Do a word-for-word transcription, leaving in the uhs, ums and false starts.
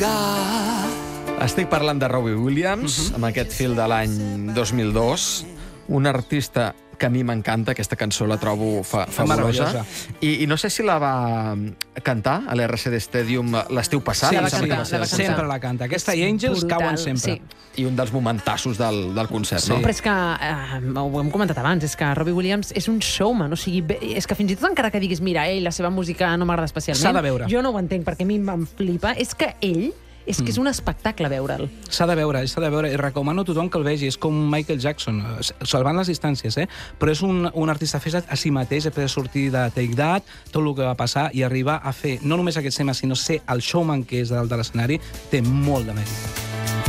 Estic parlant de Robbie Williams, amb aquest fil de l'any dos mil dos, un artista que a mi m'encanta, aquesta cançó la trobo fa fabulosa. I, I no sé si la va cantar a l'R C D Stadium l'estiu passat. Sí, la va cantar, la va sempre la canta. Aquesta i Angels cauen sempre. Sí. I un dels momentassos del, del concert, Sí. no? Però és que, eh, ho hem comentat abans, és que Robbie Williams és un showman, o sigui, bé, és que fins i tot encara que diguis, mira, ell, la seva música no m'agrada especialment, S'ha de veure. Jo no ho entenc, perquè a mi em flipa, és que ell és que és un espectacle veure'l. S'ha de veure, s'ha de veure. I recomano a tothom que el vegi. És com Michael Jackson, salvant les distàncies, eh? Però és un, un artista fet a si mateix, després de sortir de Take That, tot el que va passar, i arribar a fer no només aquests temes, sinó ser el showman que és dalt de l'escenari, té molt de mèrit.